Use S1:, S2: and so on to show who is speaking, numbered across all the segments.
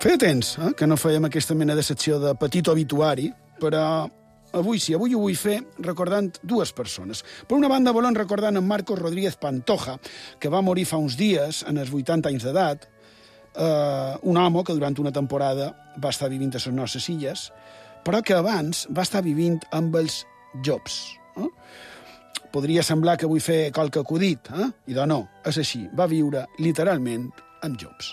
S1: Feia temps que no fèiem aquesta mena de secció de petit obituari, però avui sí, avui ho vull fer recordant dues persones. Per una banda, volem recordar en Marcos Rodríguez Pantoja, que va morir fa uns dies, en els 80 anys d'edat, un home que durant una temporada va estar vivint a les nostres illes, però que abans va estar vivint amb els llops. Podria semblar que vull fer qualque acudit, i de no, és així, va viure literalment amb llops.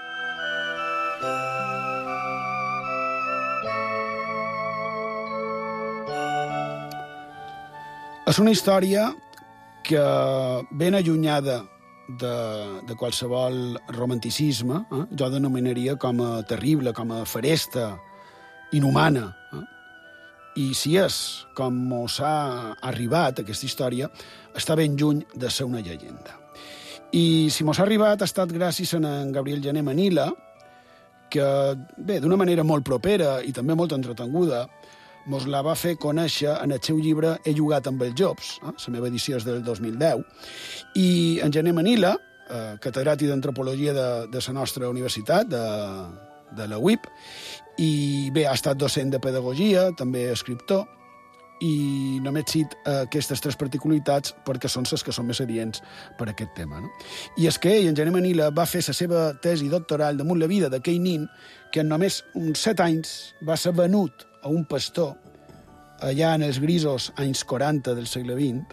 S1: És una història que, ben allunyada de qualsevol romanticisme, jo denominaria com a terrible, com a feresta, inhumana. I si és com mos ha arribat aquesta història, està ben lluny de ser una llegenda. I si mos ha arribat ha estat gràcies a en Gabriel Gené Manila, que, bé, d'una manera molt propera i també molt entretenguda, mos la va fer conèixer en el seu llibre He jugat amb els llops, la meva edició és del 2010, i en Gené Manila, catedràtic d'antropologia de la nostra universitat, de la UIP, i bé, ha estat docent de pedagogia, també escriptor, i només cit aquestes tres particularitats perquè són les que són més adients per a aquest tema. I és que ell, en Gené Manila, va fer la seva tesi doctoral damunt la vida d'aquell nin que en només uns 7 anys va ser venut a un pastor allà en els grisos anys 40 del segle XX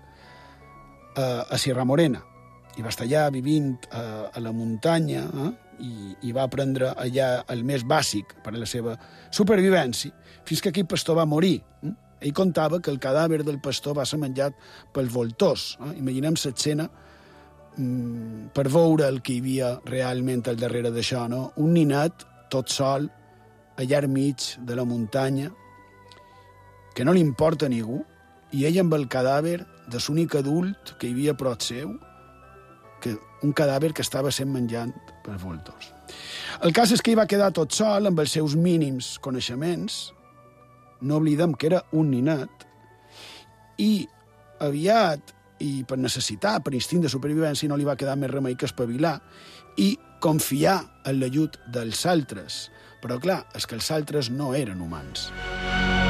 S1: a Sierra Morena. I va estar allà vivint a la muntanya i va aprendre allà el més bàsic per a la seva supervivència, fins que aquell pastor va morir. Ell contava que el cadàver del pastor va ser menjat pels voltors. Imaginem l'escena per veure el que hi havia realment al darrere d'això. Un ninet, tot sol, allà al mig de la muntanya, que no li importa a ningú, i ell amb el cadàver de l'únic adult que hi havia prop seu, un cadàver que estava sent menjat per voltors. El cas és que ell va quedar tot sol, amb els seus mínims coneixements, no oblidem que era un ninet, i aviat, i per necessitat, per instint de supervivència, no li va quedar més remei que espavilar i confiar en l'ajut dels altres. Però, clar, és que els altres no eren humans.